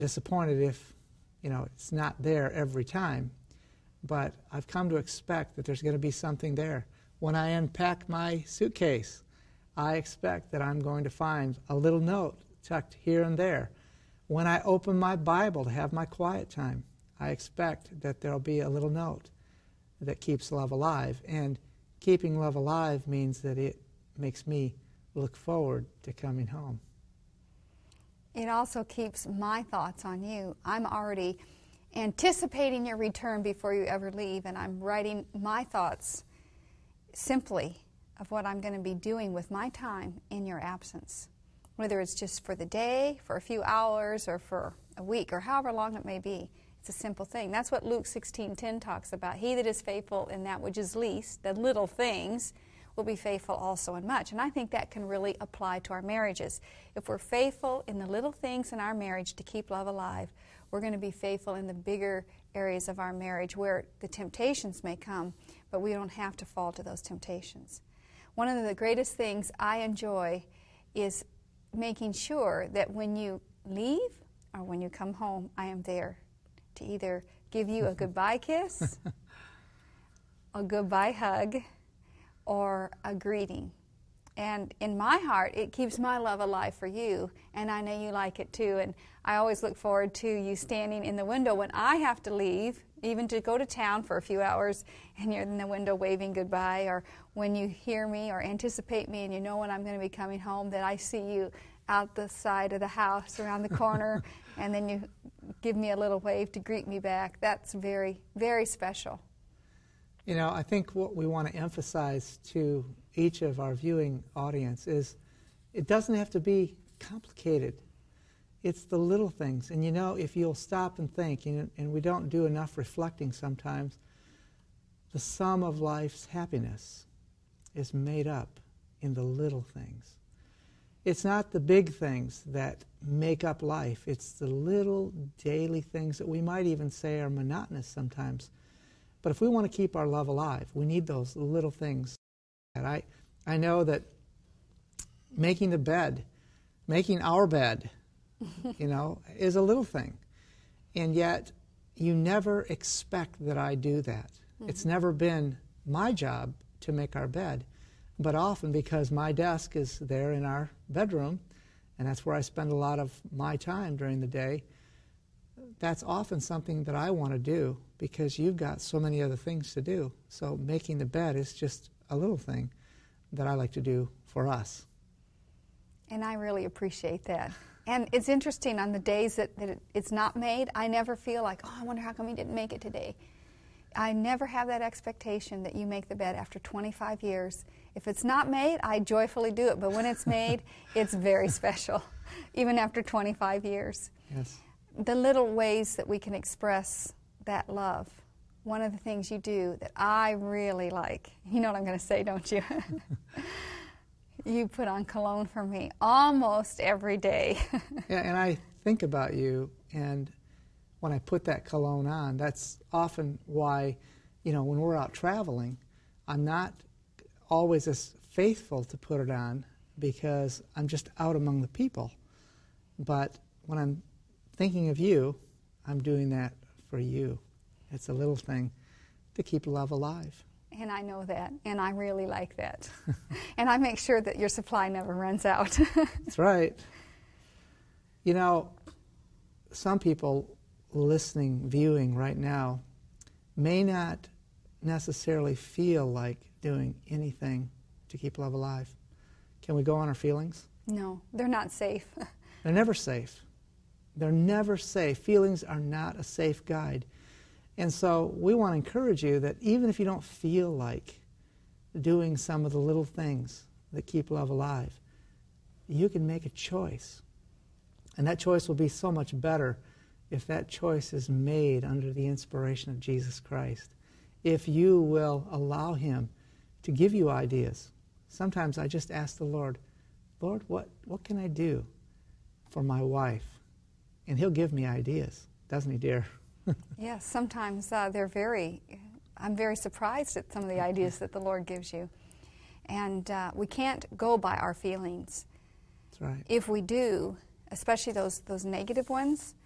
disappointed if, it's not there every time. But I've come to expect that there's going to be something there. When I unpack my suitcase, I expect that I'm going to find a little note tucked here and there. When I open my Bible to have my quiet time, I expect that there'll be a little note that keeps love alive. And keeping love alive means that it makes me look forward to coming home. It also keeps my thoughts on you. I'm already anticipating your return before you ever leave, and I'm writing my thoughts simply of what I'm going to be doing with my time in your absence, whether it's just for the day, for a few hours, or for a week, or however long it may be. It's a simple thing. That's what Luke 16:10 talks about. He that is faithful in that which is least, the little things, will be faithful also in much. And I think that can really apply to our marriages. If we're faithful in the little things in our marriage to keep love alive, we're going to be faithful in the bigger areas of our marriage where the temptations may come, but we don't have to fall to those temptations. One of the greatest things I enjoy is making sure that when you leave or when you come home, I am there to either give you a goodbye kiss, a goodbye hug, or a greeting. And in my heart, it keeps my love alive for you, and I know you like it too. And I always look forward to you standing in the window when I have to leave, even to go to town for a few hours, and you're in the window waving goodbye, or when you hear me or anticipate me and you know when I'm going to be coming home, that I see you out the side of the house around the corner, and then you give me a little wave to greet me back. That's very, very special. I think what we want to emphasize to each of our viewing audience is it doesn't have to be complicated. It's the little things. And if you'll stop and think, and we don't do enough reflecting sometimes, the sum of life's happiness is made up in the little things. It's not the big things that make up life. It's the little daily things that we might even say are monotonous sometimes. But if we want to keep our love alive, we need those little things. And I know that making the bed, making our bed, is a little thing. And yet, you never expect that I do that. Mm-hmm. It's never been my job to make our bed. But often, because my desk is there in our bedroom, and that's where I spend a lot of my time during the day, that's often something that I want to do because you've got so many other things to do. So making the bed is just a little thing that I like to do for us. And I really appreciate that. And it's interesting, on the days that it's not made, I never feel like, I wonder how come he didn't make it today. I never have that expectation that you make the bed after 25 years. If it's not made, I joyfully do it. But when it's made, it's very special, even after 25 years. Yes. The little ways that we can express that love. One of the things you do that I really like, you know what I'm going to say, don't you? You put on cologne for me almost every day. Yeah, and I think about you, and when I put that cologne on, that's often why, when we're out traveling, I'm not always as faithful to put it on because I'm just out among the people. But when I'm thinking of you, I'm doing that for you. It's a little thing to keep love alive. And I know that, and I really like that. And I make sure that your supply never runs out. That's right. Some people listening, viewing right now, may not necessarily feel like doing anything to keep love alive. Can we go on our feelings? No, they're not safe. They're never safe. They're never safe. Feelings are not a safe guide. And so we want to encourage you that even if you don't feel like doing some of the little things that keep love alive, you can make a choice. And that choice will be so much better if that choice is made under the inspiration of Jesus Christ. If you will allow Him to give you ideas. Sometimes I just ask the Lord, what can I do for my wife? And He'll give me ideas, doesn't He, dear? Yes, sometimes I'm very surprised at some of the ideas that the Lord gives you. And we can't go by our feelings. That's right. If we do, especially those negative ones,